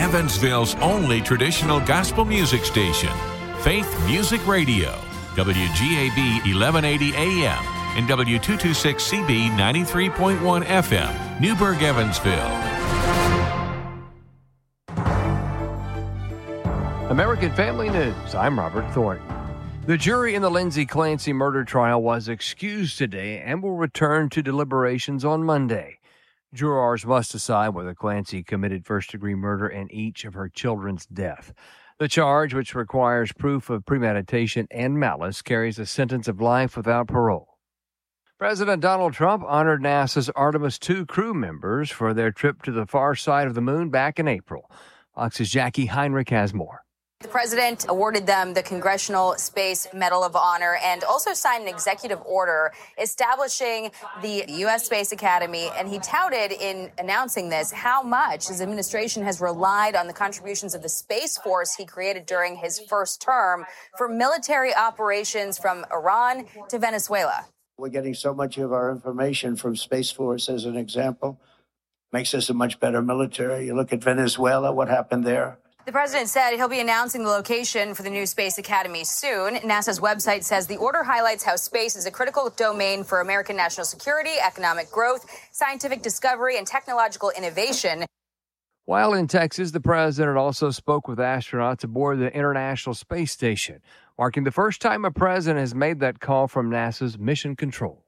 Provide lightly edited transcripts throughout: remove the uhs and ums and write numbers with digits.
Evansville's only traditional gospel music station, Faith Music Radio, WGAB 1180 AM and W226CB 93.1 FM, Newburgh, Evansville. American Family News, I'm Robert Thornton. The jury in the Lindsay Clancy murder trial was excused today and will return to deliberations on Monday. Jurors must decide whether Clancy committed first-degree murder in each of her children's death. The charge, which requires proof of premeditation and malice, carries a sentence of life without parole. President Donald Trump honored NASA's Artemis II crew members for their trip to the far side of the moon back in April. Fox's Jackie Heinrich has more. The president awarded them the Congressional Space Medal of Honor and also signed an executive order establishing the U.S. Space Academy. And he touted in announcing this how much his administration has relied on the contributions of the Space Force he created during his first term for military operations from Iran to Venezuela. We're getting so much of our information from Space Force, as an example. Makes us a much better military. You look at Venezuela, what happened there. The president said he'll be announcing the location for the new Space Academy soon. NASA's website says the order highlights how space is a critical domain for American national security, economic growth, scientific discovery, and technological innovation. While in Texas, the president also spoke with astronauts aboard the International Space Station, marking the first time a president has made that call from NASA's Mission Control.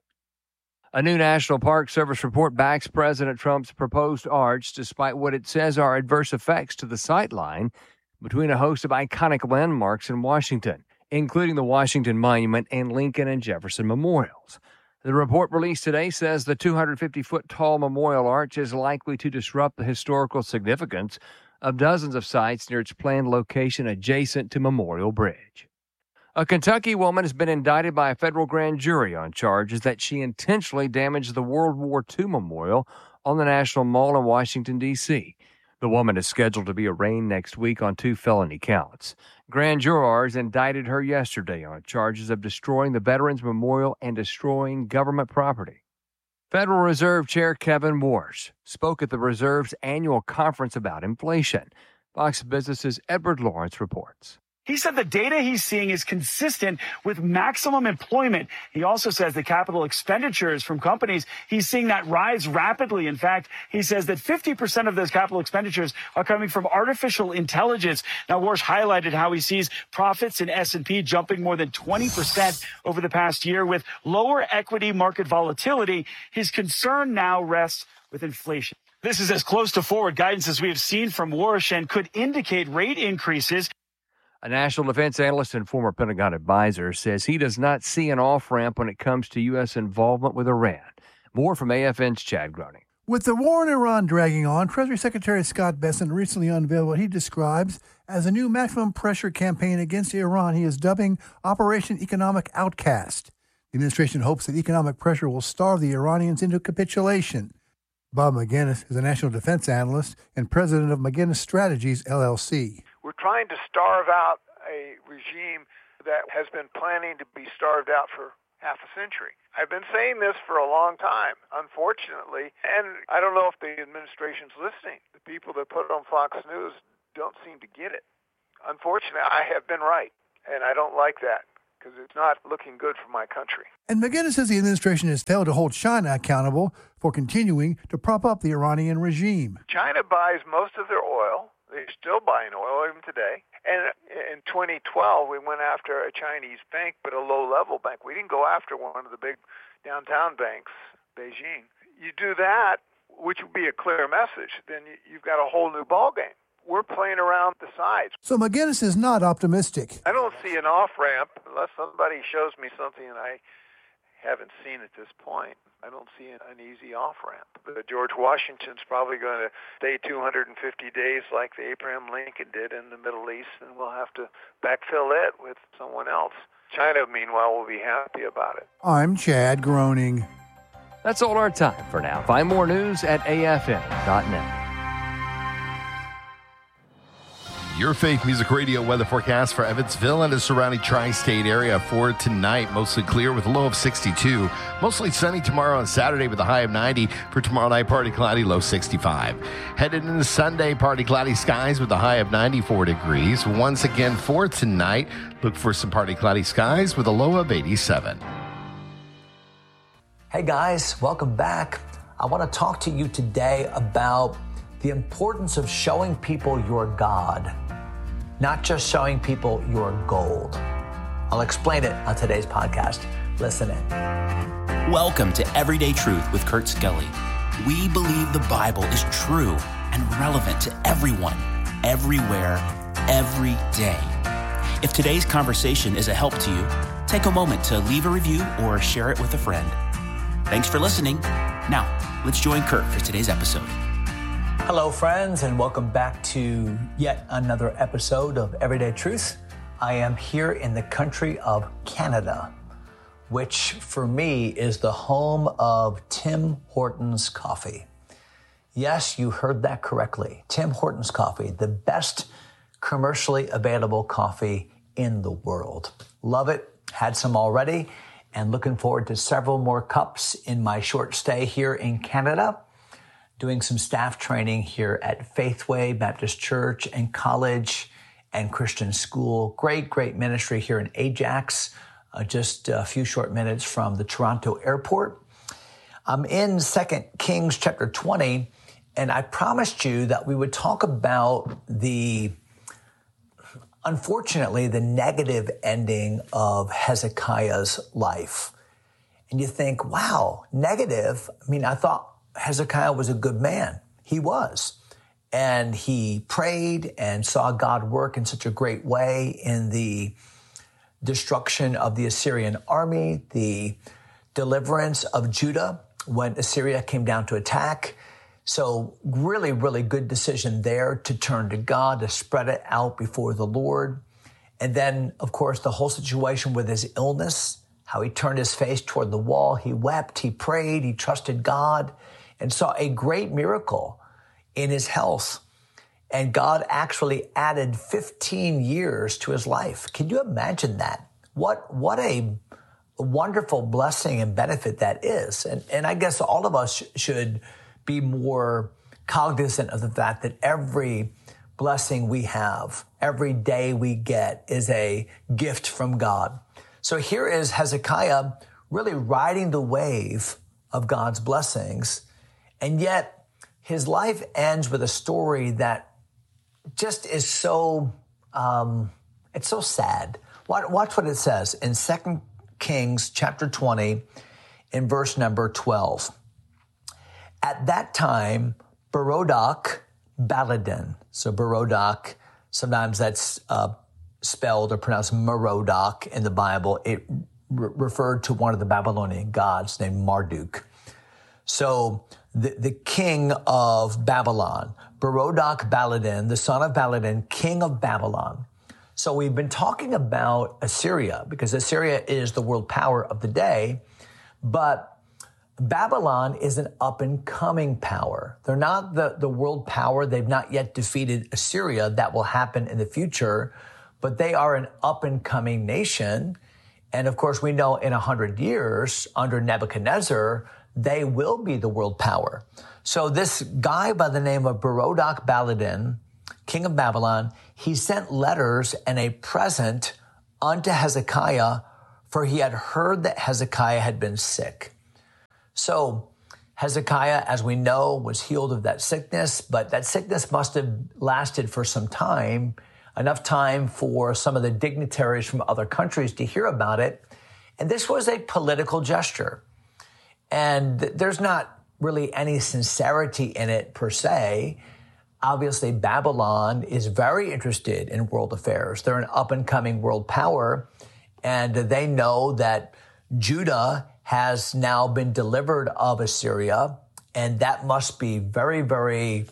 A new National Park Service report backs President Trump's proposed arch, despite what it says are adverse effects to the sightline between a host of iconic landmarks in Washington, including the Washington Monument and Lincoln and Jefferson memorials. The report released today says the 250-foot-tall memorial arch is likely to disrupt the historical significance of dozens of sites near its planned location adjacent to Memorial Bridge. A Kentucky woman has been indicted by a federal grand jury on charges that she intentionally damaged the World War II memorial on the National Mall in Washington, D.C. The woman is scheduled to be arraigned next week on 2 felony counts. Grand jurors indicted her yesterday on charges of destroying the Veterans Memorial and destroying government property. Federal Reserve Chair Kevin Warsh spoke at the Reserve's annual conference about inflation. Fox Business's Edward Lawrence reports. He said the data he's seeing is consistent with maximum employment. He also says the capital expenditures from companies, he's seeing that rise rapidly. In fact, he says that 50% of those capital expenditures are coming from artificial intelligence. Now, Warsh highlighted how he sees profits in S&P jumping more than 20% over the past year with lower equity market volatility. His concern now rests with inflation. This is as close to forward guidance as we have seen from Warsh and could indicate rate increases. A national defense analyst and former Pentagon advisor says he does not see an off-ramp when it comes to U.S. involvement with Iran. More from AFN's Chad Groening. With the war in Iran dragging on, Treasury Secretary Scott Bessent recently unveiled what he describes as a new maximum pressure campaign against Iran he is dubbing Operation Economic Outcast. The administration hopes that economic pressure will starve the Iranians into capitulation. Bob McGinnis is a national defense analyst and president of McGinnis Strategies, LLC. We're trying to starve out a regime that has been planning to be starved out for half a century. I've been saying this for a long time, unfortunately, and I don't know if the administration's listening. The people that put it on Fox News don't seem to get it. Unfortunately, I have been right, and I don't like that because it's not looking good for my country. And McGinnis says the administration has failed to hold China accountable for continuing to prop up the Iranian regime. China buys most of their oil. They're still buying oil even today. And in 2012, we went after a Chinese bank, but a low-level bank. We didn't go after one of the big downtown banks, Beijing. You do that, which would be a clear message, then you've got a whole new ballgame. We're playing around the sides. So McGinnis is not optimistic. I don't see an off-ramp unless somebody shows me something and I haven't seen at this point. I don't see an easy off-ramp. But George Washington's probably going to stay 250 days like the Abraham Lincoln did in the Middle East, and we'll have to backfill it with someone else. China, meanwhile, will be happy about it. I'm Chad Groening. That's all our time for now. Find more news at afn.net. Your Faith Music Radio weather forecast for Evansville and the surrounding tri-state area for tonight. Mostly clear with a low of 62. Mostly sunny tomorrow and Saturday with a high of 90. For tomorrow night, partly cloudy, low 65. Headed into Sunday, partly cloudy skies with a high of 94 degrees. Once again for tonight, look for some partly cloudy skies with a low of 87. Hey guys, welcome back. I want to talk to you today about the importance of showing people your God, not just showing people your gold. I'll explain it on today's podcast. Listen in. Welcome to Everyday Truth with Kurt Skelly. We believe the Bible is true and relevant to everyone, everywhere, every day. If today's conversation is a help to you, take a moment to leave a review or share it with a friend. Thanks for listening. Now, let's join Kurt for today's episode. Hello, friends, and welcome back to yet another episode of Everyday Truth. I am here in the country of Canada, which for me is the home of Tim Hortons Coffee. Yes, you heard that correctly. Tim Hortons Coffee, the best commercially available coffee in the world. Love it, had some already, and looking forward to several more cups in my short stay here in Canada. Doing some staff training here at Faithway Baptist Church and College and Christian School. Great ministry here in Ajax, just a few short minutes from the Toronto airport. I'm in 2 Kings chapter 20, and I promised you that we would talk about unfortunately, the negative ending of Hezekiah's life. And you think, wow, negative? I mean, I thought Hezekiah was a good man. He was. And he prayed and saw God work in such a great way in the destruction of the Assyrian army, the deliverance of Judah when Assyria came down to attack. So really good decision there to turn to God, to spread it out before the Lord. And then, of course, the whole situation with his illness, how he turned his face toward the wall. He wept, he prayed, he trusted God, and saw a great miracle in his health. And God actually added 15 years to his life. Can you imagine that? What a wonderful blessing and benefit that is. And I guess all of us should be more cognizant of the fact that every blessing we have, every day we get is a gift from God. So here is Hezekiah really riding the wave of God's blessings. And yet his life ends with a story that just is so, it's so sad. Watch what it says in 2 Kings chapter 20 in verse number 12. At that time, Berodach Baladan. So Berodach, sometimes that's spelled or pronounced Merodach in the Bible. It referred to one of the Babylonian gods named Marduk. So the king of Babylon, Berodach Baladan, the son of Baladan, king of Babylon. So we've been talking about Assyria because Assyria is the world power of the day, but Babylon is an up-and-coming power. They're not the world power. They've not yet defeated Assyria. That will happen in the future, but they are an up-and-coming nation. And of course, we know in 100 years under Nebuchadnezzar, they will be the world power. So this guy by the name of Berodach Baladan, king of Babylon, he sent letters and a present unto Hezekiah, for he had heard that Hezekiah had been sick. So Hezekiah, as we know, was healed of that sickness, but that sickness must have lasted for some time, enough time for some of the dignitaries from other countries to hear about it. And this was a political gesture. And there's not really any sincerity in it per se. Obviously, Babylon is very interested in world affairs. They're an up-and-coming world power, and they know that Judah has now been delivered of Assyria, and that must be very, very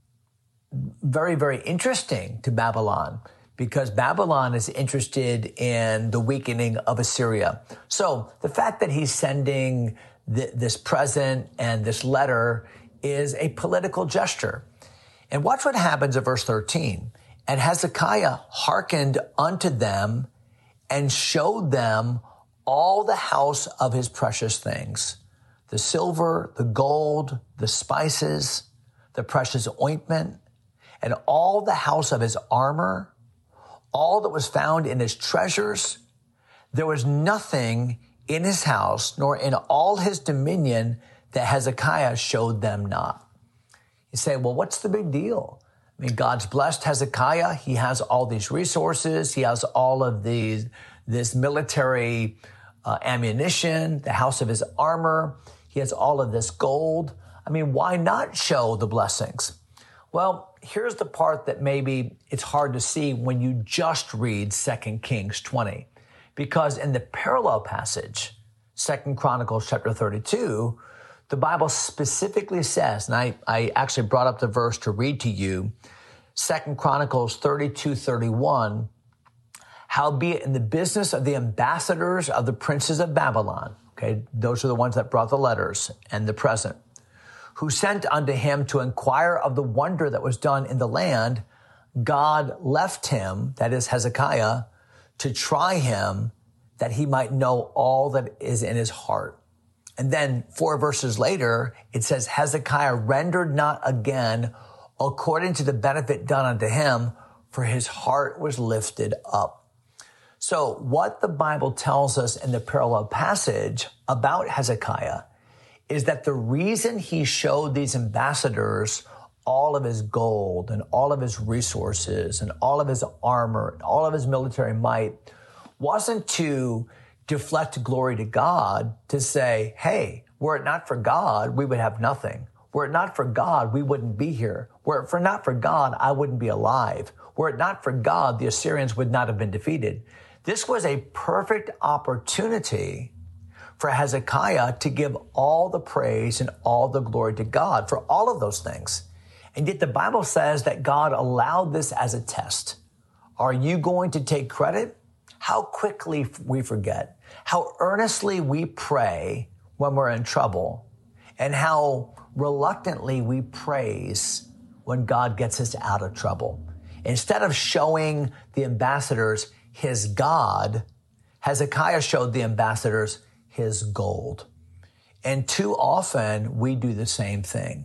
interesting to Babylon, because Babylon is interested in the weakening of Assyria. So the fact that he's sending this present and this letter is a political gesture. And watch what happens in verse 13. And Hezekiah hearkened unto them and showed them all the house of his precious things, the silver, the gold, the spices, the precious ointment, and all the house of his armor, all that was found in his treasures. There was nothing in his house, nor in all his dominion, that Hezekiah showed them not. You say, well, what's the big deal? I mean, God's blessed Hezekiah. He has all these resources. He has all of this military ammunition, the house of his armor. He has all of this gold. I mean, why not show the blessings? Well, here's the part that maybe it's hard to see when you just read 2 Kings 20. Because in the parallel passage, 2 Chronicles chapter 32, the Bible specifically says, and I actually brought up the verse to read to you, 2 Chronicles 32:31, howbeit in the business of the ambassadors of the princes of Babylon, okay, those are the ones that brought the letters and the present, who sent unto him to inquire of the wonder that was done in the land, God left him, that is Hezekiah, to try him that he might know all that is in his heart. And then 4 verses later, it says, Hezekiah rendered not again according to the benefit done unto him, for his heart was lifted up. So what the Bible tells us in the parallel passage about Hezekiah is that the reason he showed these ambassadors all of his gold and all of his resources and all of his armor and all of his military might wasn't to deflect glory to God, to say, hey, were it not for God, we would have nothing. Were it not for God, we wouldn't be here. Were it not for God, I wouldn't be alive. Were it not for God, the Assyrians would not have been defeated. This was a perfect opportunity for Hezekiah to give all the praise and all the glory to God for all of those things. And yet the Bible says that God allowed this as a test. Are you going to take credit? How quickly we forget, how earnestly we pray when we're in trouble, and how reluctantly we praise when God gets us out of trouble. Instead of showing the ambassadors his God, Hezekiah showed the ambassadors his gold. And too often we do the same thing.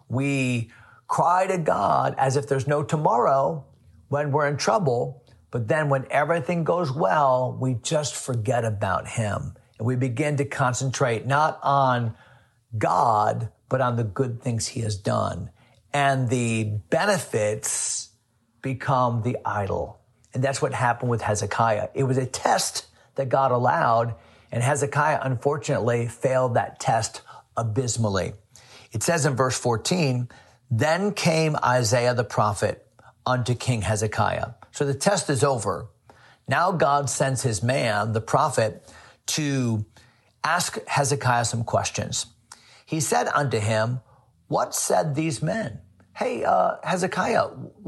We cry to God as if there's no tomorrow when we're in trouble, but then when everything goes well, we just forget about him. And we begin to concentrate not on God, but on the good things he has done. And the benefits become the idol. And that's what happened with Hezekiah. It was a test that God allowed, and Hezekiah, unfortunately, failed that test abysmally. It says in verse 14, then came Isaiah the prophet unto King Hezekiah. So the test is over. Now God sends his man, the prophet, to ask Hezekiah some questions. He said unto him, what said these men? Hey, Hezekiah,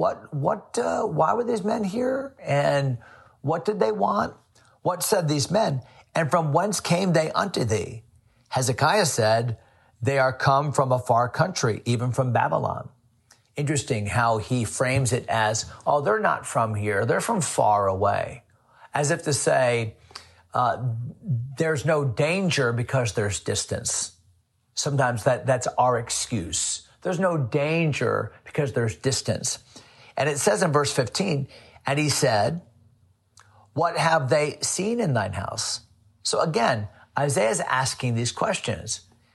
why were these men here? And what did they want? What said these men? And from whence came they unto thee? Hezekiah said, they are come from a far country, even from Babylon. Interesting how he frames it as, oh, they're not from here. They're from far away. As if to say, there's no danger because there's distance. Sometimes that's our excuse. There's no danger because there's distance. And it says in verse 15, and he said, what have they seen in thine house? So again, Isaiah is asking these questions.